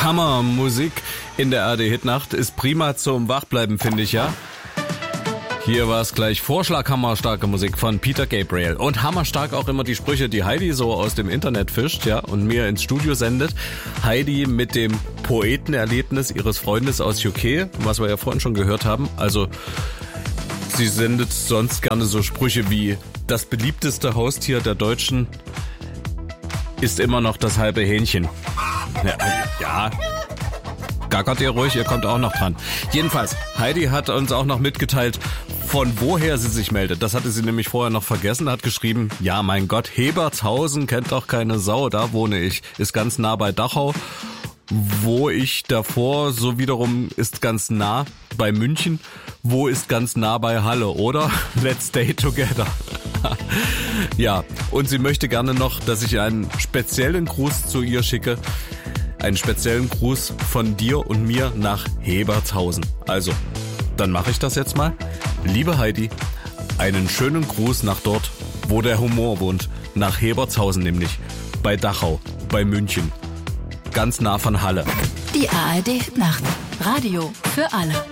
Hammermusik in der ARD-Hitnacht. Ist prima zum Wachbleiben, finde ich, ja. Hier war es gleich Vorschlag-hammerstarke Musik von Peter Gabriel. Und hammerstark auch immer die Sprüche, die Heidi so aus dem Internet fischt, ja, und mir ins Studio sendet. Heidi mit dem Poetenerlebnis ihres Freundes aus UK, was wir ja vorhin schon gehört haben. Also, sie sendet sonst gerne so Sprüche wie: Das beliebteste Haustier der Deutschen ist immer noch das halbe Hähnchen. Ja. Gackert ihr ruhig, ihr kommt auch noch dran. Jedenfalls, Heidi hat uns auch noch mitgeteilt, von woher sie sich meldet. Das hatte sie nämlich vorher noch vergessen, hat geschrieben: Ja, mein Gott, Hebertshausen kennt doch keine Sau, da wohne ich. Ist ganz nah bei Dachau. Wo ich davor, so wiederum ist ganz nah bei München. Wo ist ganz nah bei Halle, oder? Let's stay together. Ja, und sie möchte gerne noch, dass ich einen speziellen Gruß zu ihr schicke. Einen speziellen Gruß von dir und mir nach Hebertshausen. Also, dann mache ich das jetzt mal. Liebe Heidi, einen schönen Gruß nach dort, wo der Humor wohnt. Nach Hebertshausen nämlich. Bei Dachau, bei München. Ganz nah von Halle. Die ARD-Nacht. Radio für alle.